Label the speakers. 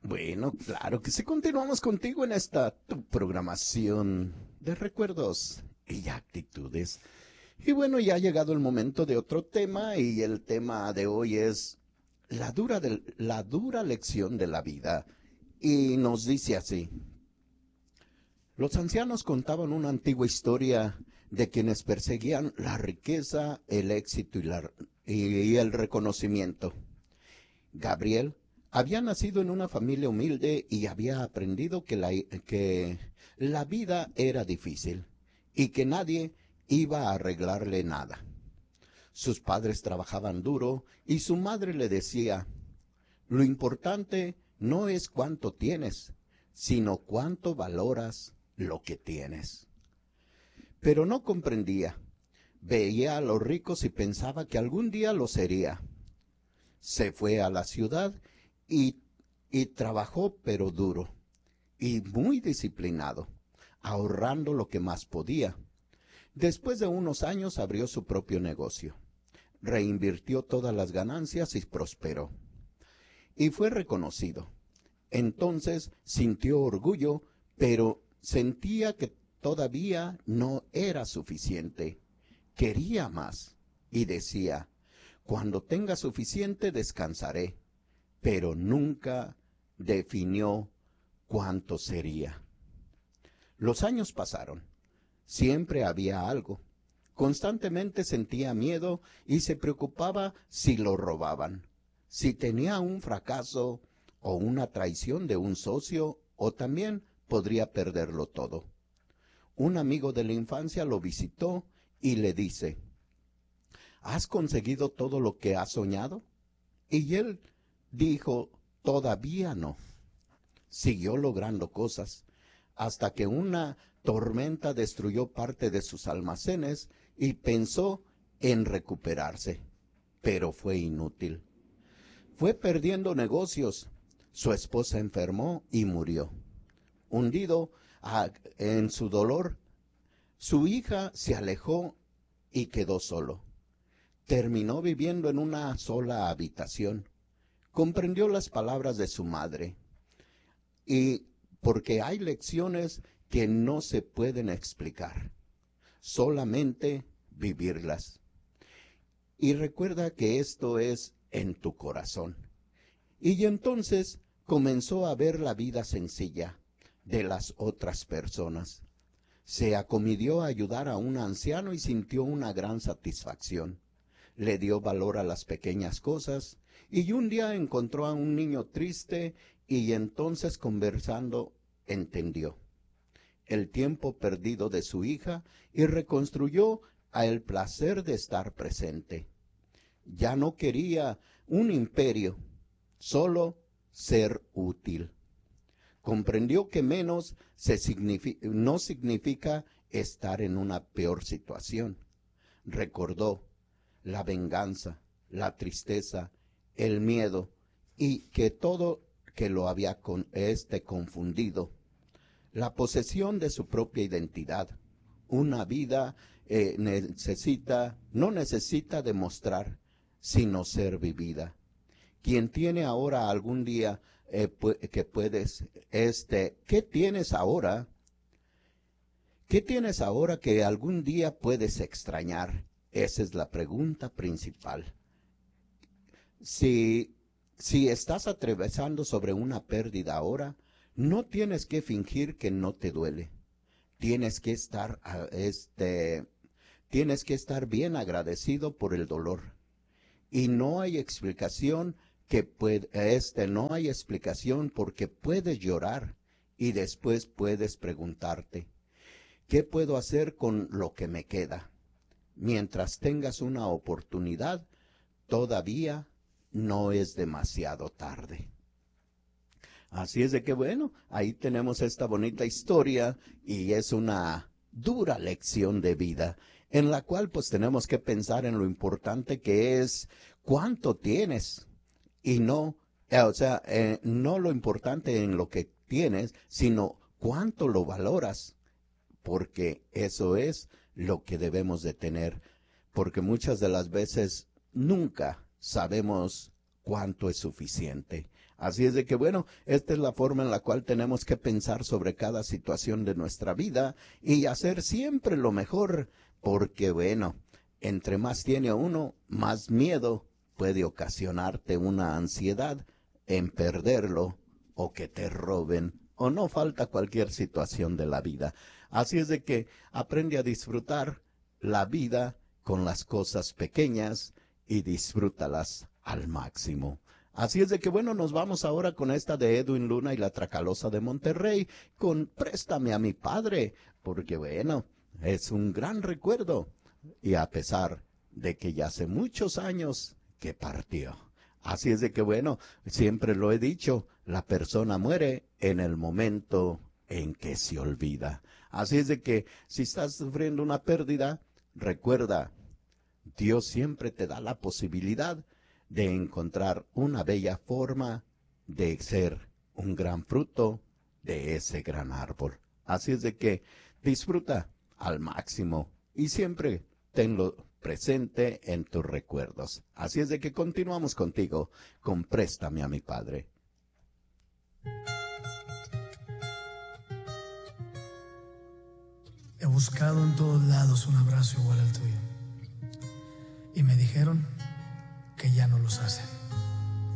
Speaker 1: Bueno, claro que sí, continuamos contigo en esta tu programación de recuerdos y actitudes. Y bueno, ya ha llegado el momento de otro tema y el tema de hoy es la dura lección de la vida. Y nos dice así, los ancianos contaban una antigua historia de quienes perseguían la riqueza, el éxito y el reconocimiento. Gabriel había nacido en una familia humilde y había aprendido que la vida era difícil y que nadie iba a arreglarle nada. Sus padres trabajaban duro y su madre le decía, lo importante no es cuánto tienes, sino cuánto valoras lo que tienes. Pero no comprendía. Veía a los ricos y pensaba que algún día lo sería. Se fue a la ciudad y, y trabajó pero duro y muy disciplinado, ahorrando lo que más podía. Después de unos años abrió su propio negocio, reinvirtió todas las ganancias y prosperó. Y fue reconocido. Entonces sintió orgullo, pero sentía que todavía no era suficiente. Quería más y decía, cuando tenga suficiente descansaré, pero nunca definió cuánto sería. Los años pasaron. Siempre había algo. Constantemente sentía miedo y se preocupaba si lo robaban, si tenía un fracaso o una traición de un socio o también podría perderlo todo. Un amigo de la infancia lo visitó y le dice, ¿has conseguido todo lo que has soñado? Y él dijo, todavía no. Siguió logrando cosas, hasta que una tormenta destruyó parte de sus almacenes y pensó en recuperarse, pero fue inútil. Fue perdiendo negocios. Su esposa enfermó y murió. Hundido en su dolor, su hija se alejó y quedó solo. Terminó viviendo en una sola habitación. Comprendió las palabras de su madre. Y porque hay lecciones que no se pueden explicar, solamente vivirlas. Y recuerda que esto es en tu corazón. Y entonces comenzó a ver la vida sencilla de las otras personas. Se acomidió a ayudar a un anciano y sintió una gran satisfacción. Le dio valor a las pequeñas cosas y un día encontró a un niño triste y entonces conversando entendió el tiempo perdido de su hija y reconstruyó a el placer de estar presente. Ya no quería un imperio, solo ser útil. Comprendió que menos no significa estar en una peor situación. Recordó la venganza, la tristeza, el miedo y que todo que lo había confundido. La posesión de su propia identidad. Una vida no necesita demostrar, sino ser vivida. Quien tiene ahora algún día que puedes, ¿qué tienes ahora? ¿Qué tienes ahora que algún día puedes extrañar? Esa es la pregunta principal. Si, si estás atravesando sobre una pérdida ahora, no tienes que fingir que no te duele. Tienes que estar, tienes que estar bien agradecido por el dolor. Y no hay explicación no hay explicación porque puedes llorar y después puedes preguntarte, ¿qué puedo hacer con lo que me queda? Mientras tengas una oportunidad, todavía no es demasiado tarde. Así es de que bueno, ahí tenemos esta bonita historia y es una dura lección de vida en la cual pues tenemos que pensar en lo importante que es cuánto tienes y no, no lo importante en lo que tienes, sino cuánto lo valoras, porque eso es lo que debemos de tener, porque muchas de las veces nunca sabemos cuánto es suficiente. Así es de que, bueno, esta es la forma en la cual tenemos que pensar sobre cada situación de nuestra vida y hacer siempre lo mejor, porque, bueno, entre más tiene uno, más miedo puede ocasionarte una ansiedad en perderlo o que te roben o no falta cualquier situación de la vida. Así es de que aprende a disfrutar la vida con las cosas pequeñas y disfrútalas al máximo. Así es de que bueno, nos vamos ahora con esta de Edwin Luna y la Tracalosa de Monterrey, con Préstame a mi padre, porque bueno, es un gran recuerdo, y a pesar de que ya hace muchos años que partió. Así es de que bueno, siempre lo he dicho, la persona muere en el momento en que se olvida. Así es de que si estás sufriendo una pérdida, recuerda, Dios siempre te da la posibilidad de encontrar una bella forma de ser un gran fruto de ese gran árbol. Así es de que disfruta al máximo y siempre tenlo presente en tus recuerdos. Así es de que continuamos contigo con Préstame a mi padre.
Speaker 2: He buscado en todos lados un abrazo igual al tuyo y me dijeron que ya no los hacen.